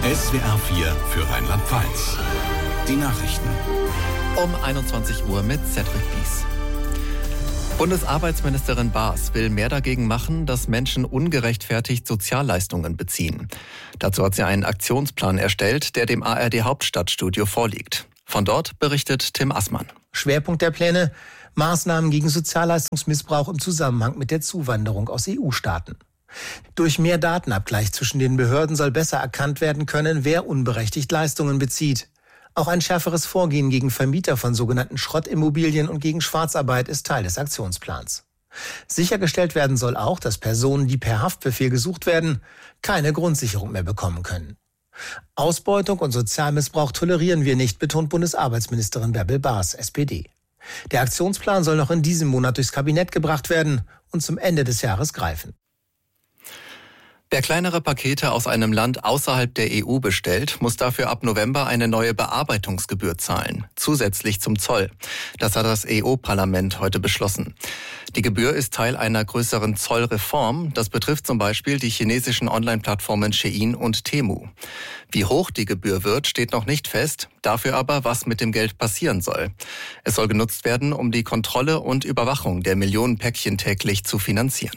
SWR 4 für Rheinland-Pfalz. Die Nachrichten. Um 21 Uhr mit Cedric Bies. Bundesarbeitsministerin Baas will mehr dagegen machen, dass Menschen ungerechtfertigt Sozialleistungen beziehen. Dazu hat sie einen Aktionsplan erstellt, der dem ARD-Hauptstadtstudio vorliegt. Von dort berichtet Tim Assmann. Schwerpunkt der Pläne: Maßnahmen gegen Sozialleistungsmissbrauch im Zusammenhang mit der Zuwanderung aus EU-Staaten. Durch mehr Datenabgleich zwischen den Behörden soll besser erkannt werden können, wer unberechtigt Leistungen bezieht. Auch ein schärferes Vorgehen gegen Vermieter von sogenannten Schrottimmobilien und gegen Schwarzarbeit ist Teil des Aktionsplans. Sichergestellt werden soll auch, dass Personen, die per Haftbefehl gesucht werden, keine Grundsicherung mehr bekommen können. Ausbeutung und Sozialmissbrauch tolerieren wir nicht, betont Bundesarbeitsministerin Bärbel Baas, SPD. Der Aktionsplan soll noch in diesem Monat durchs Kabinett gebracht werden und zum Ende des Jahres greifen. Wer kleinere Pakete aus einem Land außerhalb der EU bestellt, muss dafür ab November eine neue Bearbeitungsgebühr zahlen, zusätzlich zum Zoll. Das hat das EU-Parlament heute beschlossen. Die Gebühr ist Teil einer größeren Zollreform. Das betrifft zum Beispiel die chinesischen Online-Plattformen Shein und Temu. Wie hoch die Gebühr wird, steht noch nicht fest. Dafür aber, was mit dem Geld passieren soll. Es soll genutzt werden, um die Kontrolle und Überwachung der Millionen Päckchen täglich zu finanzieren.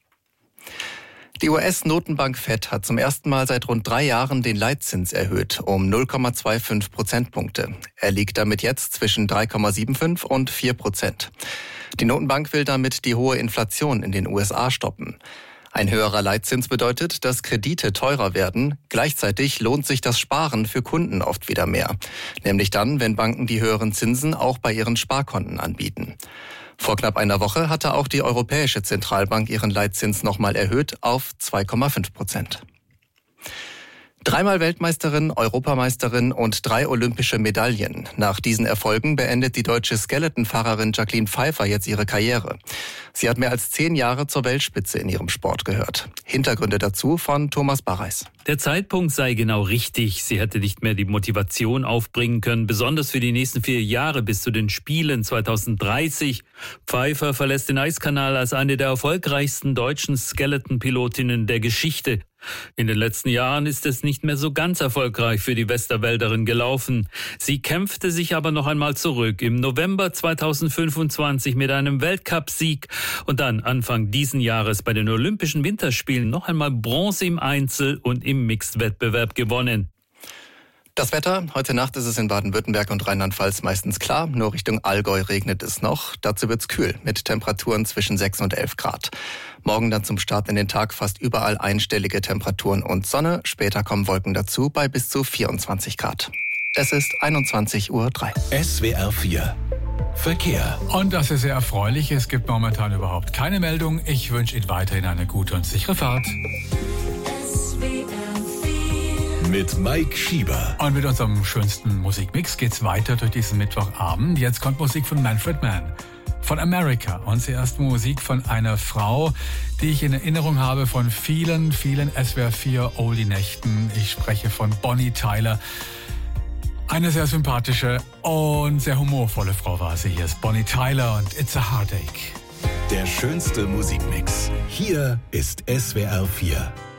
Die US-Notenbank Fed hat zum ersten Mal seit rund 3 Jahren den Leitzins erhöht um 0,25 Prozentpunkte. Er liegt damit jetzt zwischen 3,75 und 4%. Die Notenbank will damit die hohe Inflation in den USA stoppen. Ein höherer Leitzins bedeutet, dass Kredite teurer werden. Gleichzeitig lohnt sich das Sparen für Kunden oft wieder mehr. Nämlich dann, wenn Banken die höheren Zinsen auch bei ihren Sparkonten anbieten. Vor knapp einer Woche hatte auch die Europäische Zentralbank ihren Leitzins nochmal erhöht auf 2,5%. 3-mal Weltmeisterin, Europameisterin und 3 olympische Medaillen. Nach diesen Erfolgen beendet die deutsche Skeletonfahrerin Jacqueline Pfeiffer jetzt ihre Karriere. Sie hat mehr als 10 Jahre zur Weltspitze in ihrem Sport gehört. Hintergründe dazu von Thomas Barreis. Der Zeitpunkt sei genau richtig. Sie hätte nicht mehr die Motivation aufbringen können, besonders für die nächsten 4 Jahre bis zu den Spielen 2030. Pfeiffer verlässt den Eiskanal als eine der erfolgreichsten deutschen Skeleton-Pilotinnen der Geschichte. In den letzten Jahren ist es nicht mehr so ganz erfolgreich für die Westerwälderin gelaufen. Sie kämpfte sich aber noch einmal zurück im November 2025 mit einem Weltcupsieg und dann Anfang diesen Jahres bei den Olympischen Winterspielen noch einmal Bronze im Einzel- und im Mixed-Wettbewerb gewonnen. Das Wetter: Heute Nacht ist es in Baden-Württemberg und Rheinland-Pfalz meistens klar. Nur Richtung Allgäu regnet es noch. Dazu wird's kühl mit Temperaturen zwischen 6 und 11 Grad. Morgen dann zum Start in den Tag fast überall einstellige Temperaturen und Sonne. Später kommen Wolken dazu bei bis zu 24 Grad. Es ist 21:03 Uhr. SWR 4 Verkehr. Und das ist sehr erfreulich. Es gibt momentan überhaupt keine Meldung. Ich wünsche Ihnen weiterhin eine gute und sichere Fahrt. Mit Mike Schieber. Und mit unserem schönsten Musikmix geht's weiter durch diesen Mittwochabend. Jetzt kommt Musik von Manfred Mann, von America. Und zuerst Musik von einer Frau, die ich in Erinnerung habe von vielen, vielen SWR 4 Oldie-Nächten. Ich spreche von Bonnie Tyler. Eine sehr sympathische und sehr humorvolle Frau war sie. Hier ist Bonnie Tyler und It's a Heartache. Der schönste Musikmix. Hier ist SWR 4.